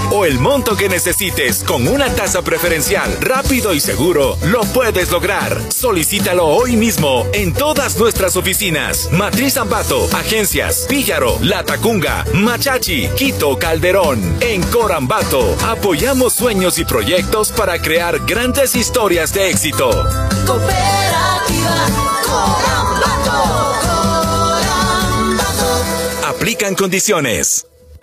o el monto que necesites con una tasa preferencial, rápido y seguro, lo puedes lograr. Solicítalo hoy mismo en todas nuestras oficinas. Matriz Ambato, Agencias, Píllaro, Latacunga, Machachi, Quito, Calderón. En Corambato, apoyamos sueños y proyectos para crear grandes historias de éxito. Cooperativa Corambato. Aplican condiciones.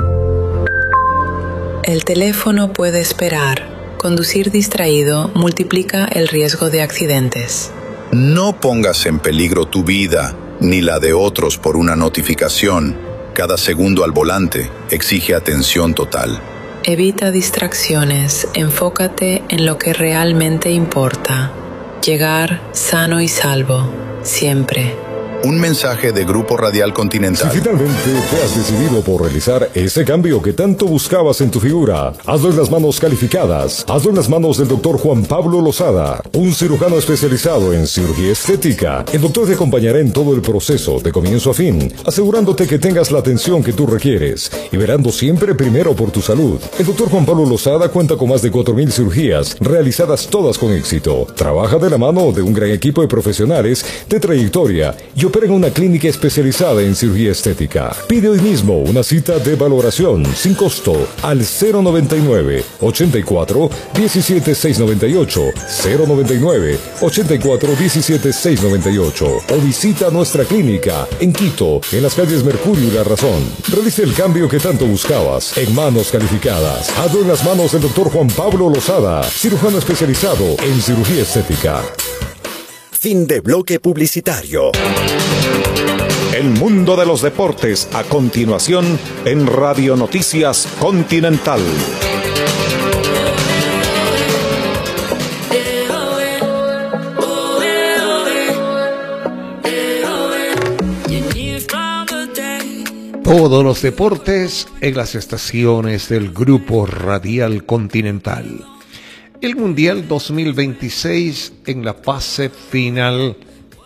El teléfono puede esperar. Conducir distraído multiplica el riesgo de accidentes. No pongas en peligro tu vida ni la de otros por una notificación. Cada segundo al volante exige atención total. Evita distracciones. Enfócate en lo que realmente importa. Llegar sano y salvo. Siempre. Un mensaje de Grupo Radial Continental. Si finalmente te has decidido por realizar ese cambio que tanto buscabas en tu figura, hazlo en las manos calificadas. Hazlo en las manos del Dr. Juan Pablo Lozada, un cirujano especializado en cirugía estética. El doctor te acompañará en todo el proceso, de comienzo a fin, asegurándote que tengas la atención que tú requieres y verando siempre primero por tu salud. El Dr. Juan Pablo Lozada cuenta con más de 4,000 cirugías, realizadas todas con éxito. Trabaja de la mano de un gran equipo de profesionales de trayectoria y opera en una clínica especializada en cirugía estética. Pide hoy mismo una cita de valoración sin costo al 099 84 17 698, 099 84 17 698 o visita nuestra clínica en Quito, en las calles Mercurio y La Razón. Realice el cambio que tanto buscabas en manos calificadas. Hazlo en las manos del Dr. Juan Pablo Lozada, cirujano especializado en cirugía estética. Fin de bloque publicitario. El mundo de los deportes a continuación en Radio Noticias Continental. Todos los deportes en las estaciones del Grupo Radial Continental. El Mundial 2026 en la fase final.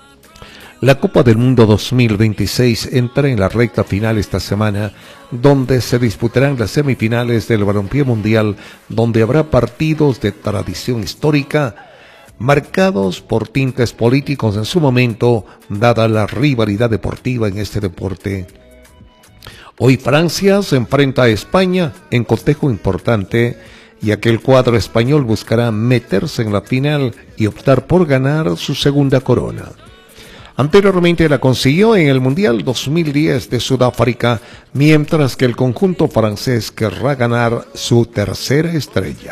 La Copa del Mundo 2026 entra en la recta final esta semana, donde se disputarán las semifinales del balompié mundial, donde habrá partidos de tradición histórica, marcados por tintes políticos en su momento, dada la rivalidad deportiva en este deporte. Hoy Francia se enfrenta a España en cotejo importante, ya que el cuadro español buscará meterse en la final y optar por ganar su segunda corona. Anteriormente la consiguió en el Mundial 2010 de Sudáfrica, mientras que el conjunto francés querrá ganar su tercera estrella.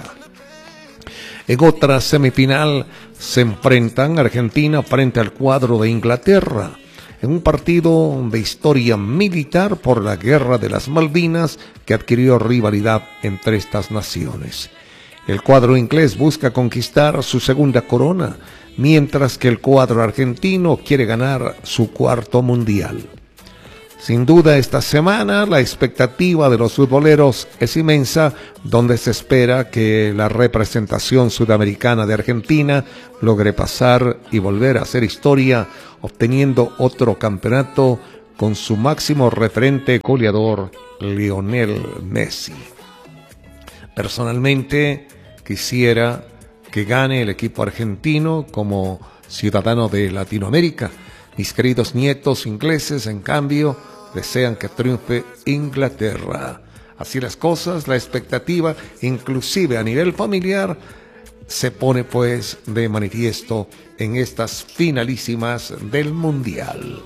En otra semifinal se enfrentan Argentina frente al cuadro de Inglaterra, en un partido de historia militar por la Guerra de las Malvinas que adquirió rivalidad entre estas naciones. El cuadro inglés busca conquistar su segunda corona, mientras que el cuadro argentino quiere ganar su cuarto mundial. Sin duda esta semana la expectativa de los futboleros es inmensa, donde se espera que la representación sudamericana de Argentina logre pasar y volver a hacer historia, obteniendo otro campeonato con su máximo referente goleador, Lionel Messi. Personalmente quisiera que gane el equipo argentino como ciudadano de Latinoamérica. Mis queridos nietos ingleses, en cambio, desean que triunfe Inglaterra. Así las cosas, la expectativa, inclusive a nivel familiar, se pone pues de manifiesto en estas finalísimas del Mundial.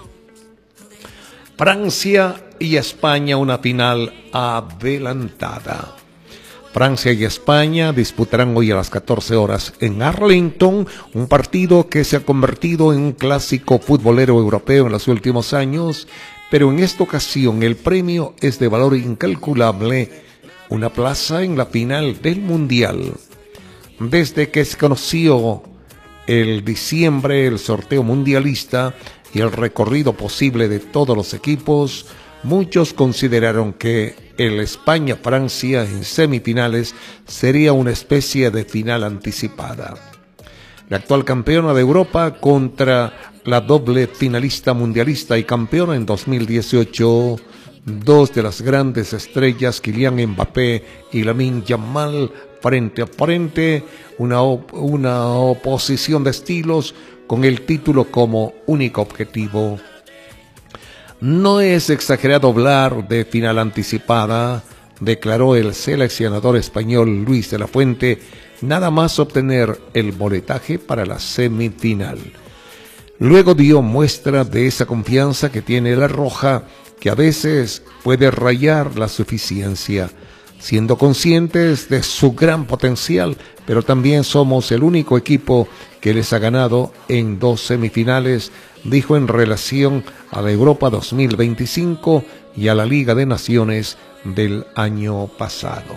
Francia y España, una final adelantada. Francia y España disputarán hoy a las 14 horas en Arlington, un partido que se ha convertido en un clásico futbolero europeo en los últimos años, pero en esta ocasión el premio es de valor incalculable, una plaza en la final del Mundial. Desde que se conoció el diciembre el sorteo mundialista y el recorrido posible de todos los equipos, muchos consideraron que el España-Francia en semifinales sería una especie de final anticipada. La actual campeona de Europa contra la doble finalista mundialista y campeona en 2018, dos de las grandes estrellas, Kylian Mbappé y Lamine Yamal, frente a frente, una oposición de estilos con el título como único objetivo. No es exagerado hablar de final anticipada, declaró el seleccionador español Luis de la Fuente, nada más obtener el boletaje para la semifinal. Luego dio muestra de esa confianza que tiene la Roja, que a veces puede rayar la suficiencia, siendo conscientes de su gran potencial, pero también somos el único equipo que les ha ganado en 2 semifinales, dijo en relación a la Europa 2025 y a la Liga de Naciones del año pasado.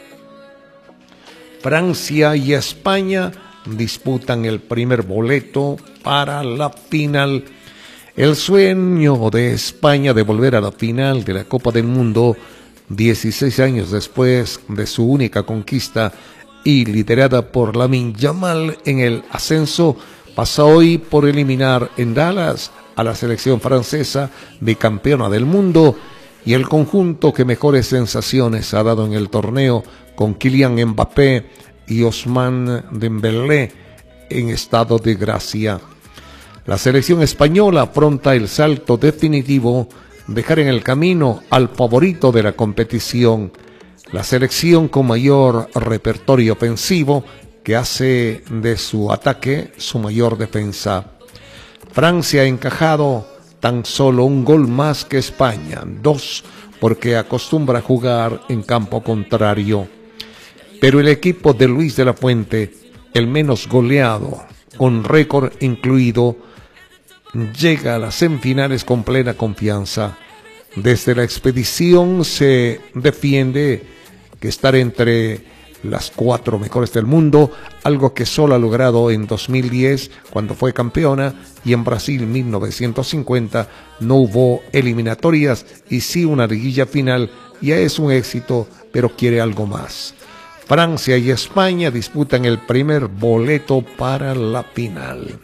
Francia y España disputan el primer boleto para la final. El sueño de España de volver a la final de la Copa del Mundo 16 años después de su única conquista y liderada por Lamine Yamal en el ascenso, pasa hoy por eliminar en Dallas a la selección francesa, bicampeona del mundo, y el conjunto que mejores sensaciones ha dado en el torneo, con Kylian Mbappé y Ousmane Dembélé en estado de gracia. La selección española afronta el salto definitivo, dejar en el camino al favorito de la competición, la selección con mayor repertorio ofensivo que hace de su ataque su mayor defensa. Francia ha encajado tan solo un gol más que España, 2, porque acostumbra a jugar en campo contrario. Pero el equipo de Luis de la Fuente, el menos goleado, con récord incluido, llega a las semifinales con plena confianza. Desde la expedición se defiende que estar entre las 4 mejores del mundo, algo que solo ha logrado en 2010 cuando fue campeona, y en Brasil 1950 no hubo eliminatorias y sí una liguilla final. Ya es un éxito, pero quiere algo más. Francia y España disputan el primer boleto para la final.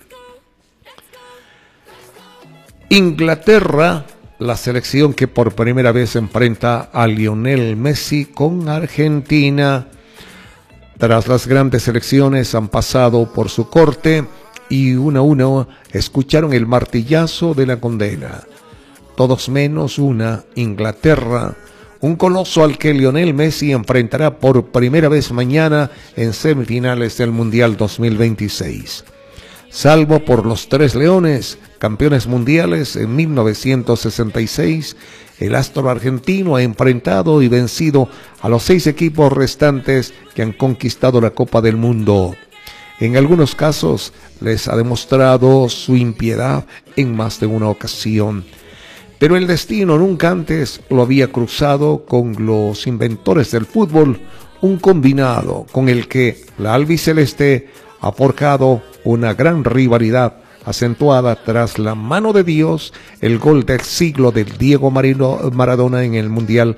Inglaterra, la selección que por primera vez enfrenta a Lionel Messi con Argentina. Tras las grandes selecciones han pasado por su corte y uno a uno escucharon el martillazo de la condena. Todos menos una, Inglaterra, un coloso al que Lionel Messi enfrentará por primera vez mañana en semifinales del Mundial 2026. Salvo por los 3 leones, campeones mundiales en 1966, el astro argentino ha enfrentado y vencido a los 6 equipos restantes que han conquistado la Copa del Mundo. En algunos casos les ha demostrado su impiedad en más de una ocasión. Pero el destino nunca antes lo había cruzado con los inventores del fútbol, un combinado con el que la albiceleste ha forjado una gran rivalidad acentuada tras la mano de Dios, el gol del siglo de Diego Maradona en el Mundial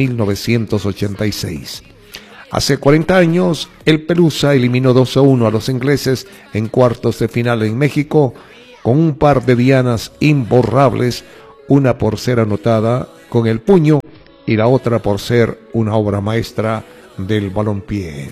1986. Hace 40 años, el Pelusa eliminó 2-1 a los ingleses en cuartos de final en México, con un par de dianas imborrables, una por ser anotada con el puño y la otra por ser una obra maestra del balompié.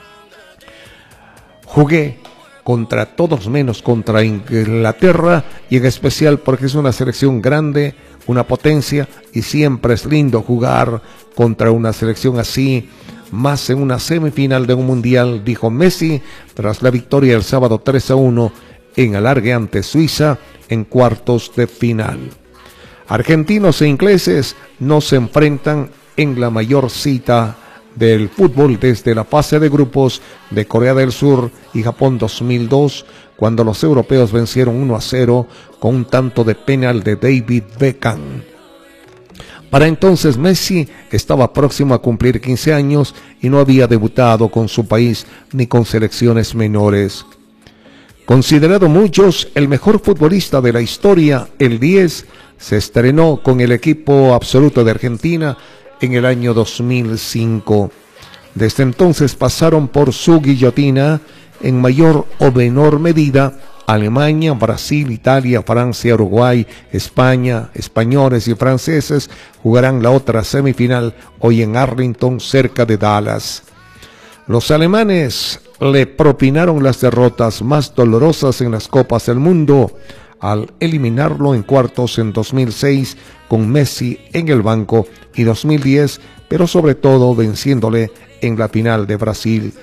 Jugué contra todos menos contra Inglaterra, y en especial porque es una selección grande, una potencia, y siempre es lindo jugar contra una selección así, más en una semifinal de un mundial, dijo Messi tras la victoria el sábado 3-1 en alargue ante Suiza en cuartos de final. Argentinos e ingleses no se enfrentan en la mayor cita del fútbol desde la fase de grupos de Corea del Sur y Japón 2002, cuando los europeos vencieron 1-0 con un tanto de penal de David Beckham. Para entonces Messi estaba próximo a cumplir 15 años y no había debutado con su país ni con selecciones menores. Considerado muchos el mejor futbolista de la historia, el 10 se estrenó con el equipo absoluto de Argentina en el año 2005. Desde entonces pasaron por su guillotina en mayor o menor medida Alemania, Brasil, Italia, Francia, Uruguay, España, españoles y franceses jugarán la otra semifinal hoy en Arlington, cerca de Dallas. Los alemanes le propinaron las derrotas más dolorosas en las Copas del Mundo al eliminarlo en cuartos en 2006 con Messi en el banco y 2010, pero sobre todo venciéndole en la final de Brasil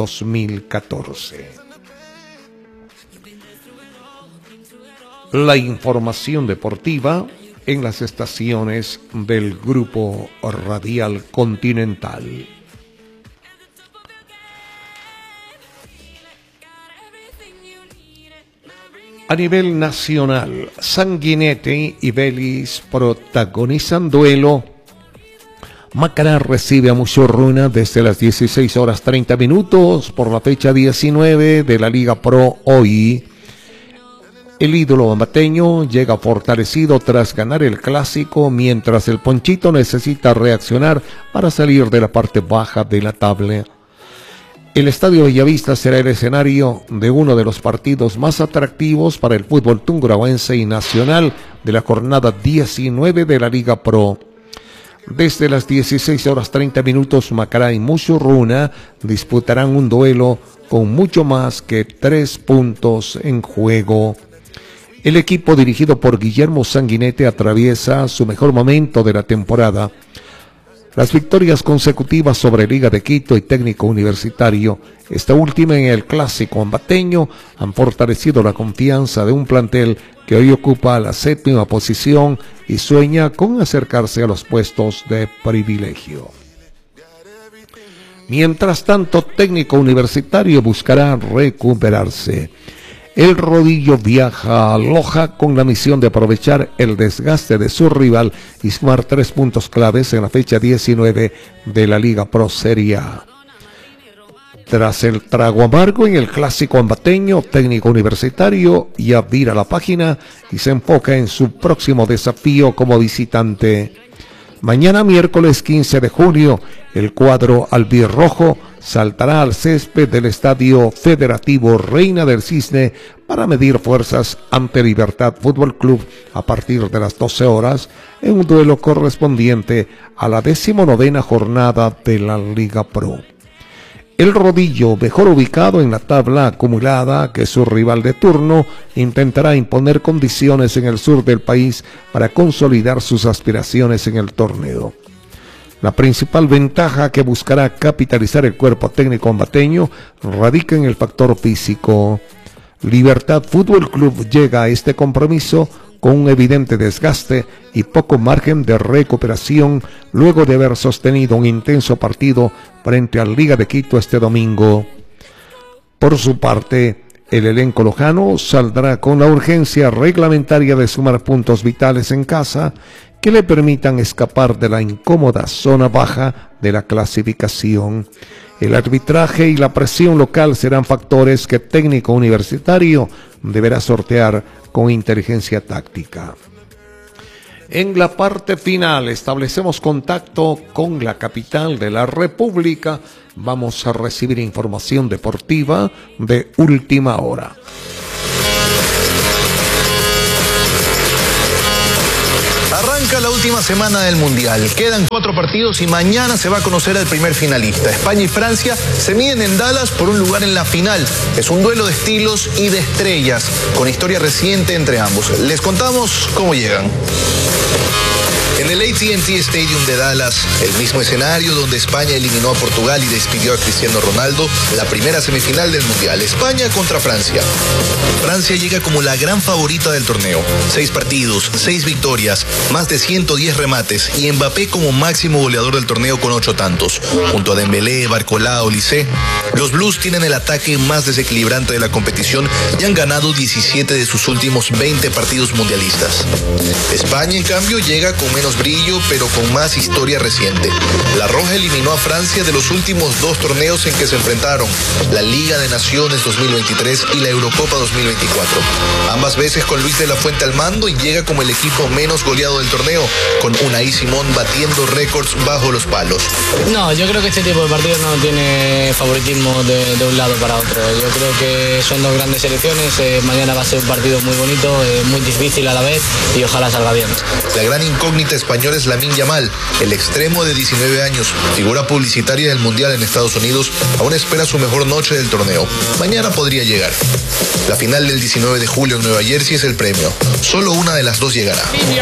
2014. La información deportiva en las estaciones del Grupo Radial Continental. A nivel nacional, Sanguinetti y Vélez protagonizan duelo. Macará recibe a Musurruna desde las 16:30 por la fecha 19 de la Liga Pro hoy. El ídolo ambateño llega fortalecido tras ganar el clásico, mientras el Ponchito necesita reaccionar para salir de la parte baja de la tabla. El Estadio Bellavista será el escenario de uno de los partidos más atractivos para el fútbol tungurahuense y nacional de la jornada 19 de la Liga Pro. Desde las 16:30, Macará y Musurruna disputarán un duelo con mucho más que 3 puntos en juego. El equipo dirigido por Guillermo Sanguinetti atraviesa su mejor momento de la temporada. Las victorias consecutivas sobre Liga de Quito y Técnico Universitario, esta última en el clásico ambateño, han fortalecido la confianza de un plantel que hoy ocupa la 7ª posición y sueña con acercarse a los puestos de privilegio. Mientras tanto, Técnico Universitario buscará recuperarse. El Rodillo viaja a Loja con la misión de aprovechar el desgaste de su rival y sumar 3 puntos claves en la fecha 19 de la Liga Pro Serie A. Tras el trago amargo en el clásico ambateño, Técnico Universitario ya vira la página y se enfoca en su próximo desafío como visitante. Mañana miércoles 15 de junio, el cuadro albirrojo saltará al césped del Estadio Federativo Reina del Cisne para medir fuerzas ante Libertad Fútbol Club a partir de las 12 horas en un duelo correspondiente a la 19ª jornada de la Liga Pro. El Rodillo, mejor ubicado en la tabla acumulada que su rival de turno, intentará imponer condiciones en el sur del país para consolidar sus aspiraciones en el torneo. La principal ventaja que buscará capitalizar el cuerpo técnico ambateño radica en el factor físico. Libertad Fútbol Club llega a este compromiso con un evidente desgaste y poco margen de recuperación luego de haber sostenido un intenso partido frente al Liga de Quito este domingo. Por su parte, el elenco lojano saldrá con la urgencia reglamentaria de sumar puntos vitales en casa que le permitan escapar de la incómoda zona baja de la clasificación. El arbitraje y la presión local serán factores que Técnico Universitario deberá sortear con inteligencia táctica. En la parte final establecemos contacto con la capital de la República. Vamos a recibir información deportiva de última hora. Arranca la última semana del Mundial. Quedan 4 partidos y mañana se va a conocer al primer finalista. España y Francia se miden en Dallas por un lugar en la final. Es un duelo de estilos y de estrellas, con historia reciente entre ambos. Les contamos cómo llegan. En el AT&T Stadium de Dallas, el mismo escenario donde España eliminó a Portugal y despidió a Cristiano Ronaldo, la primera semifinal del Mundial, España contra Francia. Francia llega como la gran favorita del torneo. 6 partidos, 6 victorias, más de 110 remates y Mbappé como máximo goleador del torneo con 8 tantos. Junto a Dembélé, Barcola, Olise, los Blues tienen el ataque más desequilibrante de la competición y han ganado 17 de sus últimos 20 partidos mundialistas. España, en cambio, llega con menos menos brillo, pero con más historia reciente. La Roja eliminó a Francia de los últimos 2 torneos en que se enfrentaron, la Liga de Naciones 2023 y la Eurocopa 2024. Ambas veces con Luis de la Fuente al mando, y llega como el equipo menos goleado del torneo, con Unai Simón batiendo récords bajo los palos. No, yo creo que este tipo de partidos no tiene favoritismo de un lado para otro. Yo creo que son 2 grandes selecciones. Mañana va a ser un partido muy bonito, muy difícil a la vez, y ojalá salga bien. La gran incógnita española es Lamine Yamal, el extremo de 19 años, figura publicitaria del Mundial en Estados Unidos, aún espera su mejor noche del torneo. Mañana podría llegar. La final del 19 de julio en Nueva Jersey es el premio. Solo una de las 2 llegará.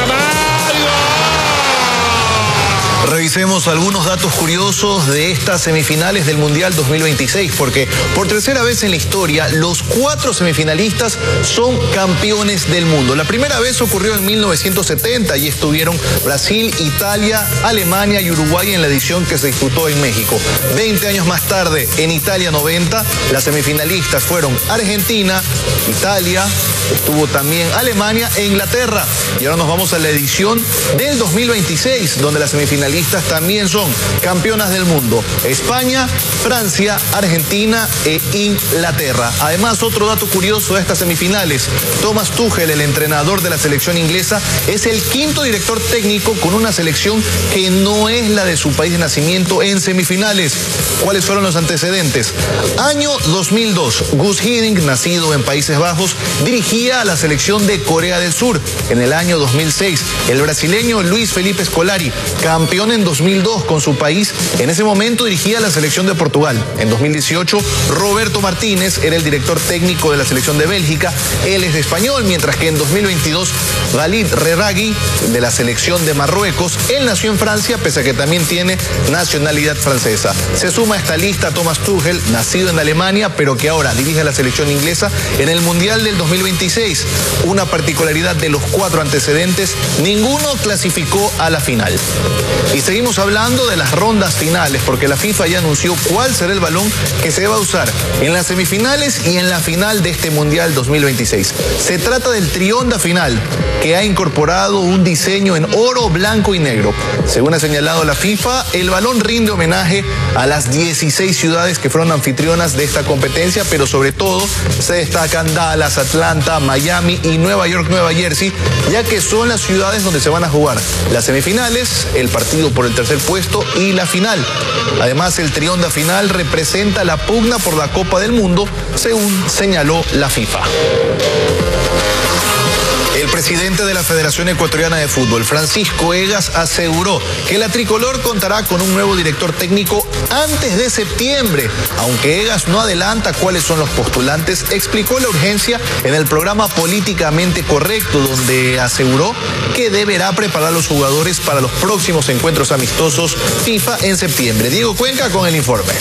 Revisemos algunos datos curiosos de estas semifinales del Mundial 2026, porque por tercera vez en la historia, los 4 semifinalistas son campeones del mundo. La primera vez ocurrió en 1970 y estuvieron Brasil, Italia, Alemania y Uruguay en la edición que se disputó en México. 20 años más tarde, en Italia 90, las semifinalistas fueron Argentina, Italia, estuvo también Alemania e Inglaterra. Y ahora nos vamos a la edición del 2026, donde las semifinalistas también son campeonas del mundo: España, Francia, Argentina e Inglaterra. Además, otro dato curioso de estas semifinales: Thomas Tuchel, el entrenador de la selección inglesa, es el 5º director técnico con una selección que no es la de su país de nacimiento en semifinales. ¿Cuáles fueron los antecedentes? Año 2002, Guus Hiddink, nacido en Países Bajos, dirigía a la selección de Corea del Sur. En el año 2006, el brasileño Luis Felipe Scolari, campeón en 2002 con su país, en ese momento dirigía a la selección de Portugal. En 2018, Roberto Martínez era el director técnico de la selección de Bélgica. Él es español, mientras que en 2022, Walid Regragui, de la selección de Marruecos, él nació en Francia, pese a que también tiene nacionalidad francesa. Se suma a esta lista Thomas Tuchel, nacido en Alemania, pero que ahora dirige a la selección inglesa en el Mundial del 2026. Una particularidad de los 4 antecedentes: ninguno clasificó a la final. Y seguimos hablando de las rondas finales, porque la FIFA ya anunció cuál será el balón que se va a usar en las semifinales y en la final de este Mundial 2026. Se trata del Trionda Final, que ha incorporado un diseño en oro, blanco y negro. Según ha señalado la FIFA, el balón rinde homenaje a las 16 ciudades que fueron anfitrionas de esta competencia, pero sobre todo se destacan Dallas, Atlanta, Miami y Nueva York, Nueva Jersey, ya que son las ciudades donde se van a jugar las semifinales, el partido por el tercer puesto y la final. Además, el Trionda Final representa la pugna por la Copa del Mundo, según señaló la FIFA. El presidente de la Federación Ecuatoriana de Fútbol, Francisco Egas, aseguró que la tricolor contará con un nuevo director técnico antes de septiembre. Aunque Egas no adelanta cuáles son los postulantes, explicó la urgencia en el programa Políticamente Correcto, donde aseguró que deberá preparar a los jugadores para los próximos encuentros amistosos FIFA en septiembre. Diego Cuenca con el informe.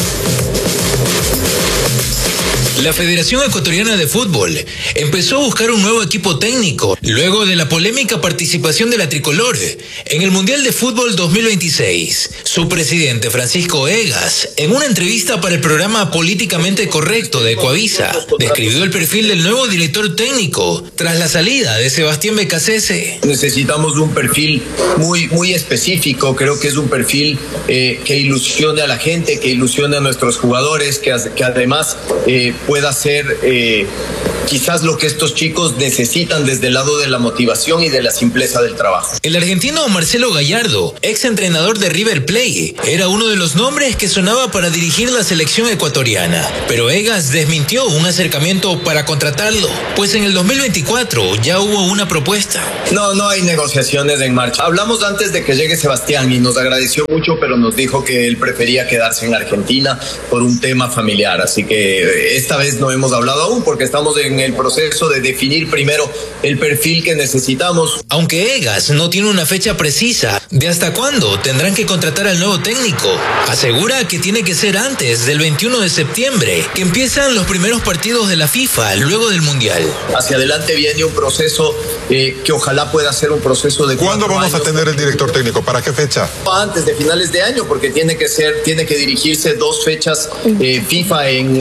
La Federación Ecuatoriana de Fútbol empezó a buscar un nuevo equipo técnico luego de la polémica participación de la tricolor en el Mundial de Fútbol 2026. Su presidente, Francisco Egas, en una entrevista para el programa Políticamente Correcto de Ecuavisa, describió el perfil del nuevo director técnico tras la salida de Sebastián Becasese. Necesitamos un perfil muy específico. Creo que es un perfil que ilusione a la gente, que ilusione a nuestros jugadores, que además pueda ser quizás lo que estos chicos necesitan desde el lado de la motivación y de la simpleza del trabajo. El argentino Marcelo Gallardo, ex entrenador de River Plate, era uno de los nombres que sonaba para dirigir la selección ecuatoriana, pero Egas desmintió un acercamiento para contratarlo, pues en el 2024 ya hubo una propuesta. No hay negociaciones en marcha. Hablamos antes de que llegue Sebastián y nos agradeció mucho, pero nos dijo que él prefería quedarse en Argentina por un tema familiar, así que esta vez no hemos hablado aún porque estamos en el proceso de definir primero el perfil que necesitamos. Aunque Egas no tiene una fecha precisa de hasta cuándo tendrán que contratar al nuevo técnico, asegura que tiene que ser antes del 21 de septiembre, que empiezan los primeros partidos de la FIFA luego del Mundial. Hacia adelante viene un proceso que ojalá pueda ser un proceso de... ¿Cuándo vamos a tener el director técnico? ¿Para qué fecha? Antes de finales de año, porque tiene que dirigirse 2 fechas FIFA a finales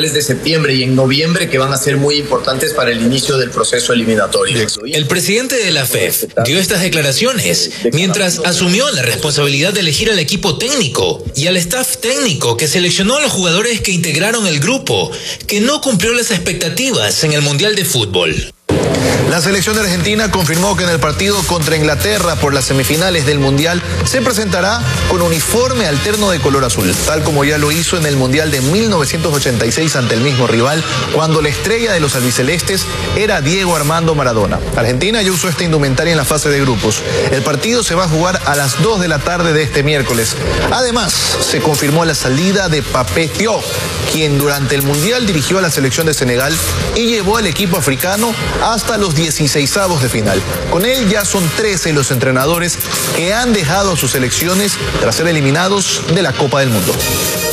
finales de septiembre y en noviembre, que van a ser muy importantes para el inicio del proceso eliminatorio. El presidente de la FEF dio estas declaraciones mientras asumió la responsabilidad de elegir al equipo técnico y al staff técnico que seleccionó a los jugadores que integraron el grupo, que no cumplió las expectativas en el Mundial de Fútbol. La selección de Argentina confirmó que en el partido contra Inglaterra por las semifinales del Mundial se presentará con uniforme alterno de color azul, tal como ya lo hizo en el Mundial de 1986 ante el mismo rival, cuando la estrella de los albicelestes era Diego Armando Maradona. Argentina ya usó esta indumentaria en la fase de grupos. El partido se va a jugar a las 2 de la tarde de este miércoles. Además, se confirmó la salida de Pape Thiaw, quien durante el Mundial dirigió a la selección de Senegal y llevó al equipo africano hasta los 16avos de final. Con él ya son 13 los entrenadores que han dejado a sus selecciones tras ser eliminados de la Copa del Mundo.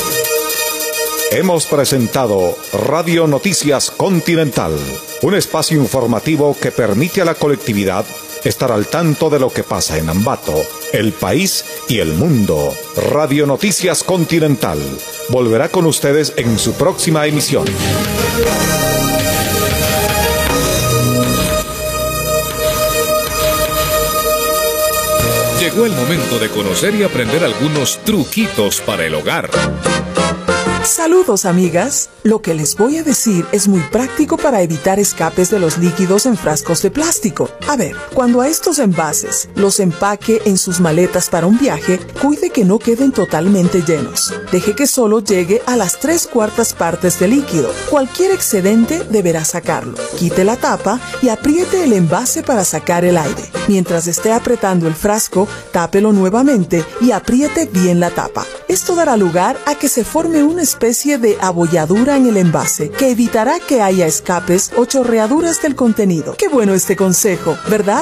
Hemos presentado Radio Noticias Continental, un espacio informativo que permite a la colectividad estar al tanto de lo que pasa en Ambato, el país y el mundo. Radio Noticias Continental volverá con ustedes en su próxima emisión. Llegó el momento de conocer y aprender algunos truquitos para el hogar. Saludos, amigas. Lo que les voy a decir es muy práctico para evitar escapes de los líquidos en frascos de plástico. A ver, cuando a estos envases los empaque en sus maletas para un viaje, cuide que no queden totalmente llenos. Deje que solo llegue a las 3/4 partes de líquido. Cualquier excedente deberá sacarlo. Quite la tapa y apriete el envase para sacar el aire. Mientras esté apretando el frasco, tápelo nuevamente y apriete bien la tapa. Esto dará lugar a que se forme una especie de abolladura en el envase que evitará que haya escapes o chorreaduras del contenido. Qué bueno este consejo, ¿verdad?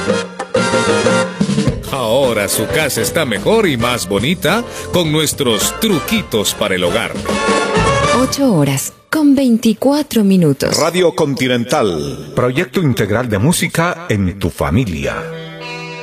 Ahora su casa está mejor y más bonita con nuestros truquitos para el hogar. 8 horas con 24 minutos. Radio Continental, proyecto integral de música en tu familia.